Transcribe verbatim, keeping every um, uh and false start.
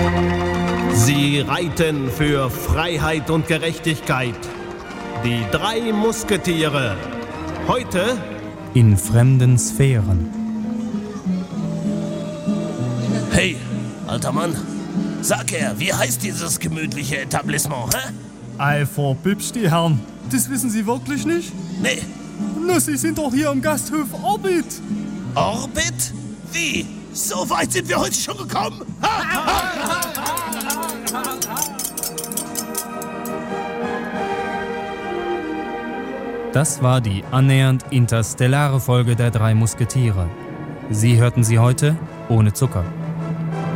Sie reiten für Freiheit und Gerechtigkeit. Die drei Musketiere. Heute in fremden Sphären. Hey, alter Mann, sag her, wie heißt dieses gemütliche Etablissement, hä? Ei, verbiebst die Herren. Das wissen Sie wirklich nicht? Nee. Na, Sie sind doch hier im Gasthof Orbit. Orbit? Wie? So weit sind wir heute schon gekommen? Das war die annähernd interstellare Folge der drei Musketiere. Sie hörten sie heute ohne Zucker.